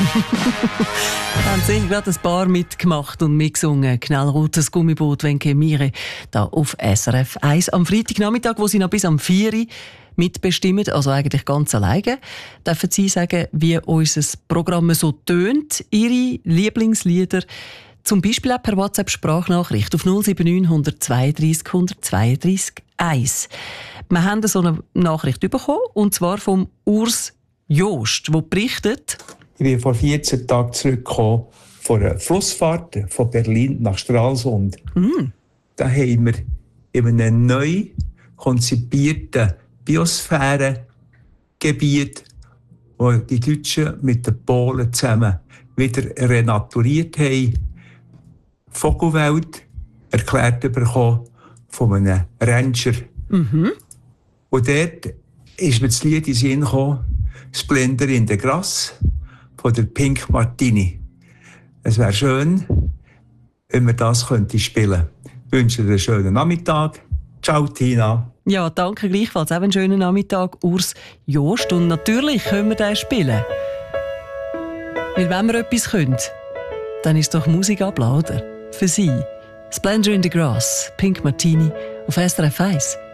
Haben sicher gerade ein paar mitgemacht und mitgesungen. Knallrotes Gummiboot, wenn Mire, da auf SRF 1 am Freitagnachmittag, wo sie noch bis am 4 Uhr mitbestimmen, also eigentlich ganz alleine. Dürfen Sie sagen, wie unser Programm so tönt, Ihre Lieblingslieder, zum Beispiel auch per WhatsApp-Sprachnachricht auf 079 132 132 1. Wir haben so eine Nachricht bekommen, und zwar vom Urs Jost, der berichtet: Ich bin vor 14 Tagen zurückgekommen von einer Flussfahrt von Berlin nach Stralsund. Da haben wir in einem neu konzipierten Biosphärengebiet, wo die Deutschen mit den Polen zusammen wieder renaturiert haben, Vogelwelt erklärt bekommen von einem Ranger. Und dort ist mir das Lied in den Sinn gekommen, «Splendor in the Grass» von der Pink Martini. Es wäre schön, wenn wir das spielen könnten. Ich wünsche dir einen schönen Nachmittag. Ciao, Tina. Ja, danke gleichfalls. Auch einen schönen Nachmittag, Urs Jost. Und natürlich können wir den spielen. Weil wenn wir etwas können, dann ist doch Musik abladen. Für Sie. «Splendor in the Grass», Pink Martini auf SRF 1.